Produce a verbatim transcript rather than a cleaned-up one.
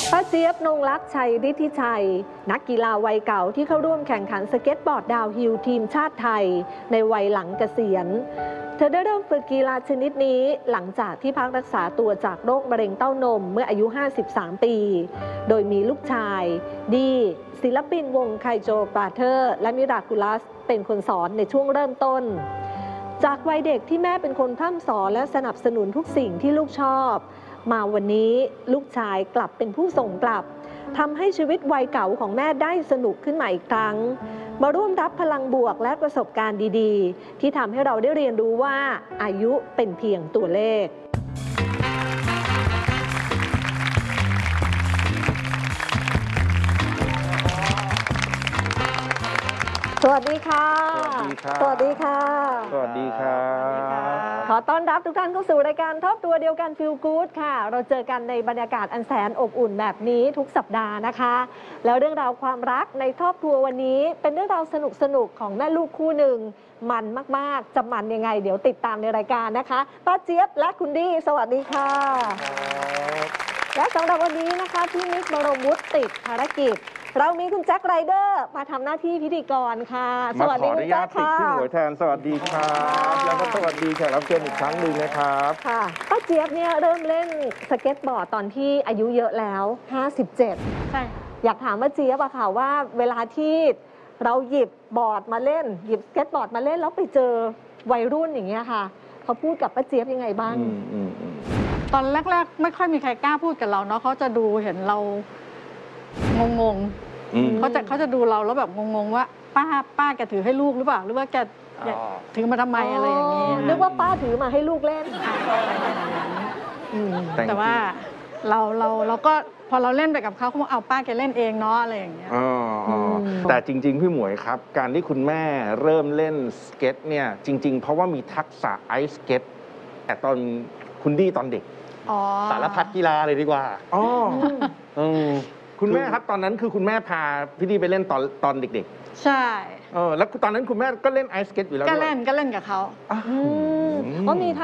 ป้าเจี๊ยบนงลักษ์ชัยฤทธิชัยนักกีฬาวัยเก่าที่เข้าร่วมแข่งขันสเก็ตบอร์ดดาวน์ฮิลทีมชาติไทยในวัยหลังเกษียณเธอได้เริ่มฝึกกีฬาชนิดนี้หลังจากที่พักรักษาตัวจากโรคมะเร็งเต้านมเมื่ออายุห้าสิบสามปีโดยมีลูกชายดีศิลปินวงไคโจบราเธอร์และมิราคูลัสเป็นคนสอนในช่วงเริ่มต้นจากวัยเด็กที่แม่เป็นคนพร่ำสอนและสนับสนุนทุกสิ่งที่ลูกชอบมาวันนี้ลูกชายกลับเป็นผู้ส่งกลับทำให้ชีวิตวัยเก่าของแม่ได้สนุกขึ้นมาอีกครั้งมาร่วมรับพลังบวกและประสบการณ์ดีๆที่ทำให้เราได้เรียนรู้ว่าอายุเป็นเพียงตัวเลขสวัสดีค่ะสวัสดีค่ะสวัสดีครับขอต้อนรับทุกท่านเข้าสู่รายการทบตัวเดียวกันฟีลกู๊ดค่ะเราเจอกันในบรรยากาศอันแสนอบอุ่นแบบนี้ทุกสัปดาห์นะคะแล้วเรื่องราวความรักในทบตัววันนี้เป็นเรื่องราวสนุกสนุกของแม่ลูกคู่หนึ่งมันมากๆจะมันยังไงเดี๋ยวติดตามในรายการนะคะป้าเจี๊ยบและคุณดีสวัสดีค่ะและสำหรับวันนี้นะคะพี่นิกบรมวุฒิติดภารกิจเรามีคุณแจ็คไรเดอร์มาทำหน้าที่พิธีกรค่ะสวัสดีคุณแจ็คค่ะมาขออนุญาตติดขึ้นหัวแทนสวัสดีครับแล้วก็สวัสดีแขกรับเชิญอีกครั้งหนึ่งนะครับค่ะป้าเจี๊ยบเนี่ยเริ่มเล่นสเก็ตบอร์ดตอนที่อายุเยอะแล้วห้าสิบเจ็ดใช่อยากถามป้าเจี๊ยบอะค่ะว่าเวลาที่เราหยิบบอร์ดมาเล่นหยิบสเก็ตบอร์ดมาเล่นแล้วไปเจอวัยรุ่นอย่างเงี้ยค่ะเขาพูดกับป้าเจี๊ยบยังไงบ้างตอนแรกๆไม่ค่อยมีใครกล้าพูดกับเราเนาะเขาจะดูเห็นเรางงๆเขาจะเขาจะดูเราแล้วแบบงงๆว่าป้าป้าแกถือให้ลูกหรือเปล่าหรือว่าแกถือมาทำไมอะไรอย่างนี้นึกว่าป้าถือมาให้ลูกเล่นแต่ว่าเราเราเราก็พอเราเล่นไปกับเขาเขาบอกเอาป้าแกเล่นเองเนาะอะไรอย่างเงี้ยแต่จริงๆพี่หมวยครับการที่คุณแม่เริ่มเล่นสเก็ตเนี่ยจริงๆเพราะว่ามีทักษะไอซ์สเก็ตแต่ตอนคุณดี้ตอนเด็กสารพัดกีฬาเลยดีกว่าอ๋อคุณแม่ครับตอนนั้นคือคุณแม่พาพี่ดีไปเล่นตอนตอนเด็กๆใช่เออแล้วตอนนั้นคุณแม่ก็เล่นไอซ์สเก็ตอยู่แล้วก็เล่นก็เล่นกับเขาอ๋อมี